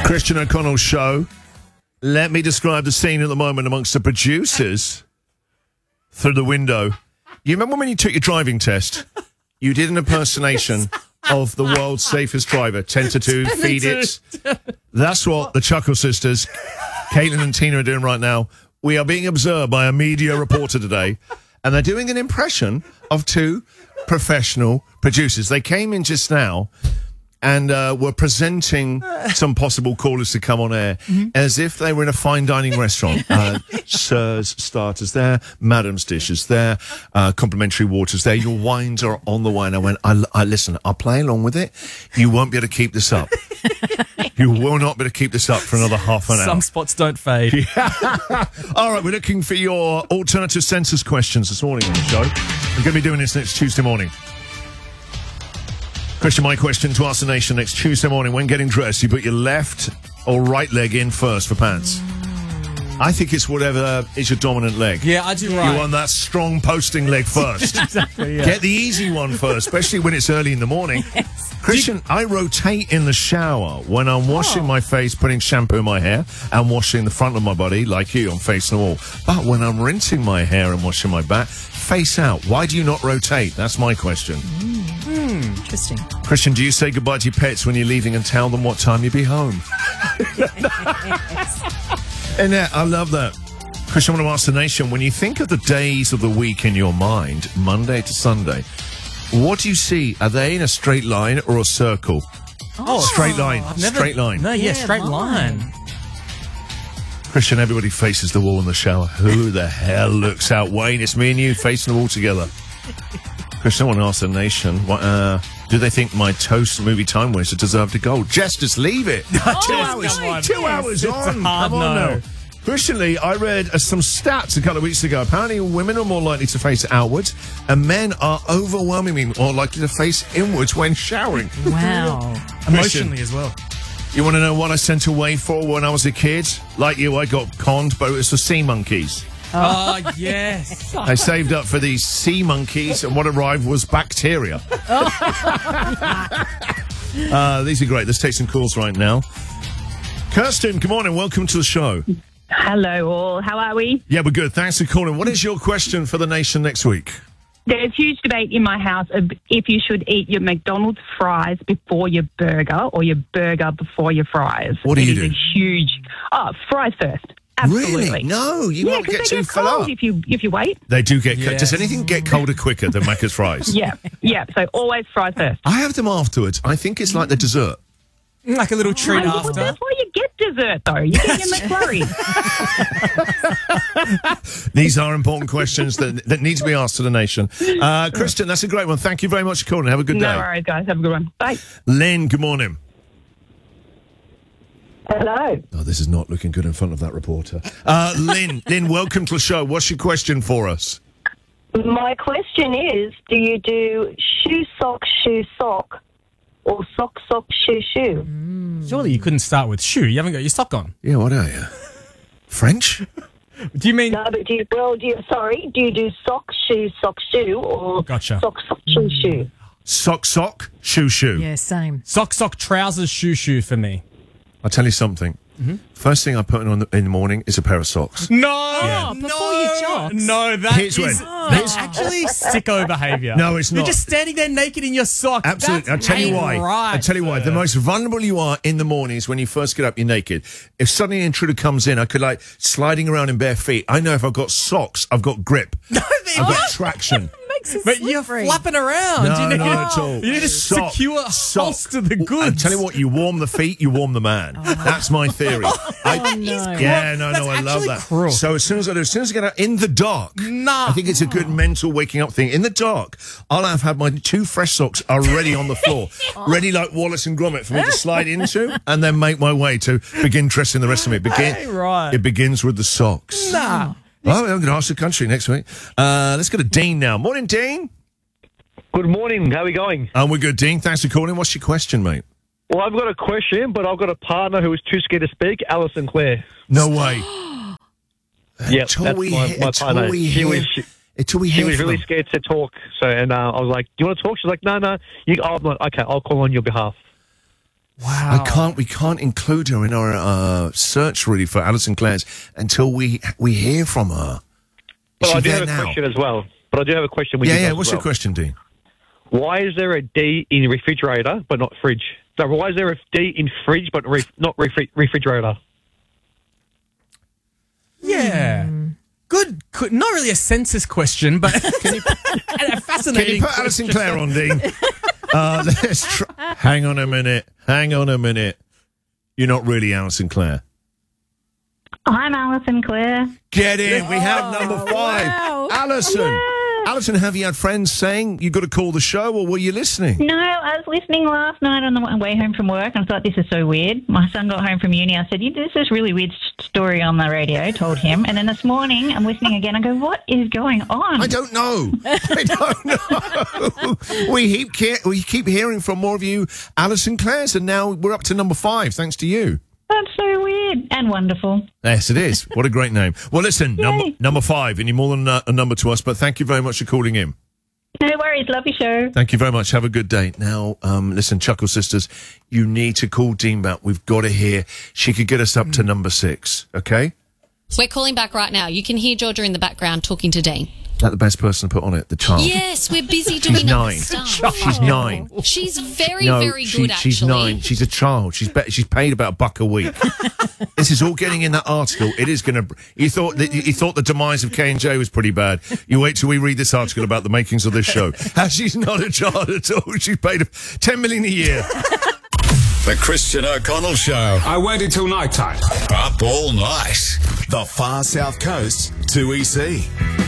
Christian O'Connell's show. Let me describe the scene at the moment amongst the producers through the window. You remember when you took your driving test? You did an impersonation of the world's safest driver, 10 to 2, feed it. That's what the Chuckle Sisters, Caitlin and Tina, are doing right now. We are being observed by a media reporter today, and they're doing an impression of two professional producers. They came in just now and were presenting some possible callers to come on air as if they were in a fine dining restaurant. Sirs, starters there, madam's dishes there, complimentary waters there, your wines are on the way. And I went, listen, I'll play along with it. You won't be able to keep this up. You will not be able to keep this up for another half an hour. Some spots don't fade. All right, we're looking for your alternative census questions this morning on the show. We're going to be doing this next Tuesday morning. Christian, my question to Ask the Nation next Tuesday morning. When getting dressed, you put your left or right leg in first for pants? I think it's whatever is your dominant leg. Yeah, I do right. You want that strong posting leg first. Exactly, yeah. Get the easy one first, especially when it's early in the morning. Yes. Christian, I rotate in the shower when I'm washing my face, putting shampoo in my hair, and washing the front of my body, like you, I'm facing the wall. But when I'm rinsing my hair and washing my back, face out. Why do you not rotate? That's my question. Interesting. Christian, do you say goodbye to your pets when you're leaving and tell them what time you'll be home? And I love that. Christian, I want to ask the nation, when you think of the days of the week in your mind, Monday to Sunday, what do you see? Are they in a straight line or a circle? Oh, Straight line. Straight line. No, yeah, straight line. Christian, everybody faces the wall in the shower. Who the hell looks out? Wayne, it's me and you facing the wall together. Christian, I want to ask the nation, do they think my toast movie time waster deserved a goal? Just leave it. 2 hours. come on. 2 hours It's on. a hard Come on no. now. Christian Lee, I read some stats a couple of weeks ago. Apparently, women are more likely to face outwards, and men are overwhelmingly more likely to face inwards when showering. Wow. Emotionally as well. You want to know what I sent away for when I was a kid? Like you, I got conned, but it was for sea monkeys. Oh, yes. I saved up for these sea monkeys, and what arrived was bacteria. These are great. Let's take some calls right now. Kirsten, good morning. Welcome to the show. Hello all, how are we? Yeah, we're good. Thanks for calling. What is your question for the nation next week? There's huge debate in my house of if you should eat your McDonald's fries before your burger or your burger before your fries. What do you do? It is a huge... fries first. Absolutely. Really? No, you Yeah, won't because get they too get full cold up. if you wait. They do get Yes. Does anything get colder quicker than Macca's fries? Yeah, so always fries first. I have them afterwards. I think it's like the dessert. Like a little treat Well, after. that's why you get dessert, though. You get your McFlurry. These are important questions that need to be asked to the nation. Kristen, that's a great one. Thank you very much for calling. Have a good No day. worries, guys. Have a good one. Bye. Lynn, good morning. Hello. Oh, this is not looking good in front of that reporter. Lynn, welcome to the show. What's your question for us? My question is, do you do shoe, sock, or sock, shoe, shoe? Surely you couldn't start with shoe. You haven't got your sock on. Yeah, what are you? French? Do you mean... No, but do you do sock, shoe, or Gotcha. sock, shoe, shoe? Sock, shoe. Yeah, same. Sock, trousers, shoe for me. I'll tell you something. First thing I put on in the morning is a pair of socks. No! Oh, before your jocks? No, Here's when. that's actually sicko behaviour. No, it's You're not. just standing there naked in your socks. Absolutely. That's I'll tell you why. Right, I'll tell you why. The most vulnerable you are in the morning is when you first get up, you're naked. If suddenly an intruder comes in, I could like sliding around in bare feet. I know if I've got socks, I've got grip. I've got traction. Makes it But you're slippery. flapping around. No, you need, not at all. You need a Sock, secure sock. holster the goods. I'll tell you what, you warm the feet, you warm the man. That's my theory. Oh, no. Yeah, no, That's I love actually that. cruel. So as soon as I get out in the dark, Nah. I think it's a good mental waking up thing. In the dark, I'll have had my 2 fresh socks already on the floor, ready like Wallace and Gromit for me to slide into, and then make my way to begin dressing the rest of me. Hey, right. It begins with the socks. Nah. Well, I'm going to ask the country next week. Let's go to Dean now. Morning, Dean. Good morning. How are we going? We're good, Dean. Thanks for calling. What's your question, mate? Well, I've got a question, but I've got a partner who is too scared to speak, Alison Clare. No way. Yeah, Until that's we my hear- partner. until we She hear was from really them. scared to talk. So, and I was like, "Do you want to talk?" She's like, "No." You, I'm like, "Okay, I'll call on your behalf." I can't include her in our search really for Alison Clare's until we hear from her. Is But she I do there have a now? question as well. But I do have a question with you guys Yeah. as What's well. your question, Dean? Why is there a D in refrigerator but not fridge? So why is there a D in fridge but not refrigerator? Yeah. Good. Not really a census question, but a Can fascinating you put Alison Clare on, Dean? Let's try. Hang on a minute. You're not really Alison Clare. I'm Alison Clare. Get in. We have number 5. wow. Alison. Alison, have you had friends saying you got to call the show, or were you listening? No, I was listening last night on the way home from work, and I thought, this is so weird. My son got home from uni. I said, this is really weird story on the radio, told him. And then this morning, I'm listening again. I go, what is going on? I don't know. We keep hearing from more of you, Alison Clare's, and now we're up to number 5, thanks to you. That's so weird and wonderful. Yes, it is. What a great name. Well, listen, Yay. number 5, and you're more than a number to us, but thank you very much for calling in. No worries. Love your show. Thank you very much. Have a good day. Now, listen, Chuckle Sisters, you need to call Dean back. We've got to hear. She could get us up to number 6, okay? We're calling back right now. You can hear Georgia in the background talking to Dean. Is that the best person to put on it? The child? Yes, we're busy doing She's other 9. stuff. She's 9. She's very, No, very good, actually. she's 9. She's a child. She's paid about $1 a week. This is all getting in that article. It is going to. You thought the demise of K&J was pretty bad. You wait till we read this article about the makings of this show. How she's not a child at all. She's paid $10 million a year. The Christian O'Connell Show. I waited till night time. Up all night. The Far South Coast 2EC.